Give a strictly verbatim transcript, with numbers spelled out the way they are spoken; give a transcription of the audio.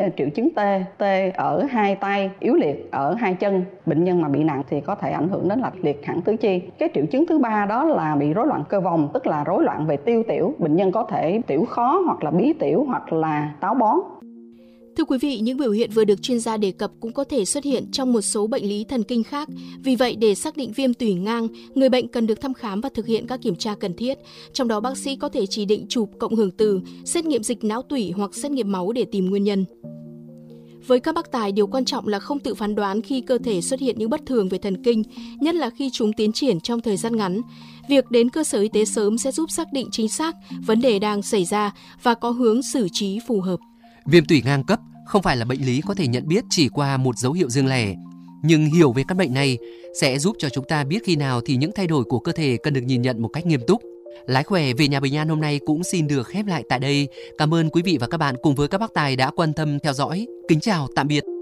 triệu chứng tê, tê ở hai tay, yếu liệt ở hai chân. Bệnh nhân mà bị nặng thì có thể ảnh hưởng đến là liệt hẳn tứ chi. Cái triệu chứng thứ ba đó là bị rối loạn cơ vòng, tức là rối loạn về tiêu tiểu. Bệnh nhân có thể tiểu khó hoặc là bí tiểu hoặc là táo bón. Thưa quý vị, những biểu hiện vừa được chuyên gia đề cập cũng có thể xuất hiện trong một số bệnh lý thần kinh khác. Vì vậy, để xác định viêm tủy ngang, người bệnh cần được thăm khám và thực hiện các kiểm tra cần thiết. Trong đó, bác sĩ có thể chỉ định chụp cộng hưởng từ, xét nghiệm dịch não tủy hoặc xét nghiệm máu để tìm nguyên nhân. Với các bác tài, điều quan trọng là không tự phán đoán khi cơ thể xuất hiện những bất thường về thần kinh, nhất là khi chúng tiến triển trong thời gian ngắn. Việc đến cơ sở y tế sớm sẽ giúp xác định chính xác vấn đề đang xảy ra và có hướng xử trí phù hợp. Viêm tủy ngang cấp không phải là bệnh lý có thể nhận biết chỉ qua một dấu hiệu riêng lẻ, nhưng hiểu về các bệnh này sẽ giúp cho chúng ta biết khi nào thì những thay đổi của cơ thể cần được nhìn nhận một cách nghiêm túc. Lái khỏe về nhà Bình An hôm nay cũng xin được khép lại tại đây. Cảm ơn quý vị và các bạn cùng với các bác tài đã quan tâm theo dõi. Kính chào, tạm biệt.